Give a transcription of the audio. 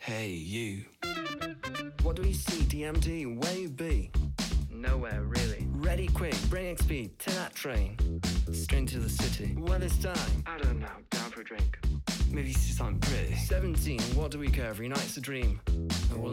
Hey, you. What do we see? DMD, where you be? Nowhere, really. Ready, quick, breakneck speed, to that train. Straight to the city. Well, this time. I don't know, down for a drink. Maybe see something pretty. 17, what do we care? Every night's a dream.